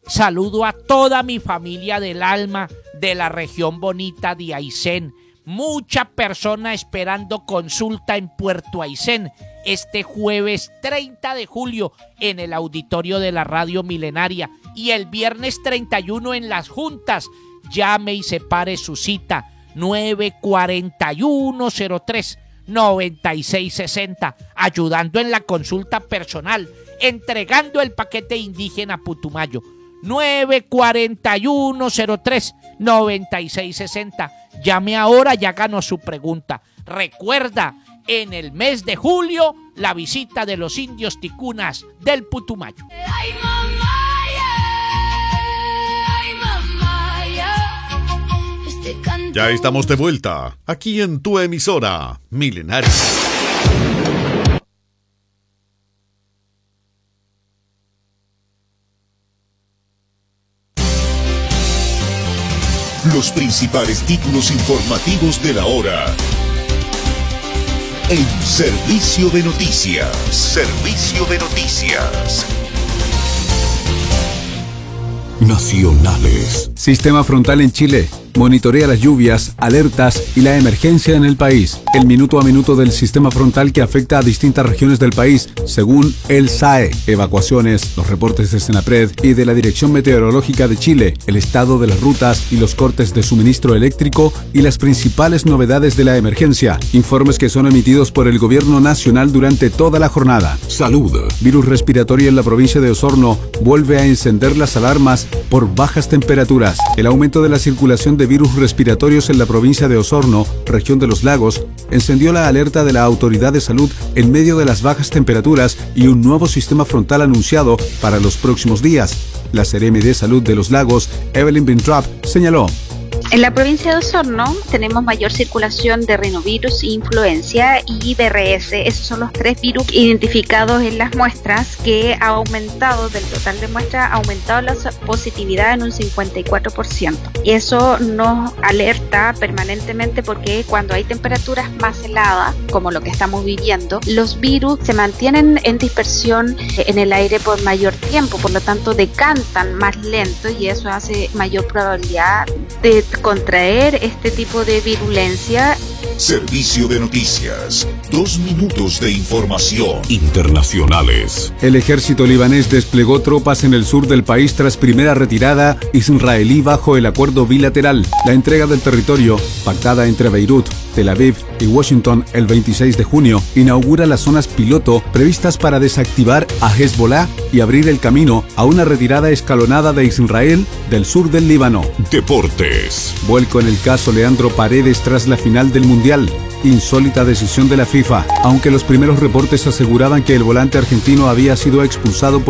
Saludo a toda mi familia del alma de la región bonita de Aysén. Mucha persona esperando consulta en Puerto Aysén este jueves 30 de julio en el auditorio de la Radio Milenaria y el viernes 31 en Las Juntas. Llame y separe su cita 94103-9660, ayudando en la consulta personal, entregando el paquete indígena Putumayo. 94103-9660. Llame ahora y háganos su pregunta. Recuerda, en el mes de julio, la visita de los indios ticunas del Putumayo. Ay, mamá, ay, mamá, ya estamos de vuelta, aquí en tu emisora, Milenaria. Los principales títulos informativos de la hora. En Servicio de Noticias. Servicio de Noticias. Nacionales. Sistema frontal en Chile. Monitorea las lluvias, alertas y la emergencia en el país. El minuto a minuto del sistema frontal que afecta a distintas regiones del país, según el SAE. Evacuaciones, los reportes de Senapred y de la Dirección Meteorológica de Chile, el estado de las rutas y los cortes de suministro eléctrico y las principales novedades de la emergencia. Informes que son emitidos por el Gobierno Nacional durante toda la jornada. Salud. Virus respiratorio en la provincia de Osorno vuelve a encender las alarmas por bajas temperaturas. El aumento de la circulación de virus respiratorios en la provincia de Osorno, región de los lagos, encendió la alerta de la Autoridad de Salud en medio de las bajas temperaturas y un nuevo sistema frontal anunciado para los próximos días. La Seremi de Salud de los Lagos, Evelyn Bintrap, señaló: en la provincia de Osorno tenemos mayor circulación de rinovirus, influencia y BRS. Esos son los 3 virus identificados en las muestras, que ha aumentado del total de muestras, ha aumentado la positividad en un 54%. Y eso nos alerta permanentemente porque cuando hay temperaturas más heladas, como lo que estamos viviendo, los virus se mantienen en dispersión en el aire por mayor tiempo, por lo tanto decantan más lento y eso hace mayor probabilidad de contraer este tipo de virulencia. Servicio de Noticias. 2 minutos de información. Internacionales. El ejército libanés desplegó tropas en el sur del país tras primera retirada israelí bajo el acuerdo bilateral. La entrega del territorio, pactada entre Beirut, Tel Aviv y Washington el 26 de junio, inaugura las zonas piloto previstas para desactivar a Hezbollah y abrir el camino a una retirada escalonada de Israel del sur del Líbano. Deportes. Vuelco en el caso Leandro Paredes tras la final del Mundial. Insólita decisión de la FIFA. Aunque los primeros reportes aseguraban que el volante argentino había sido expulsado por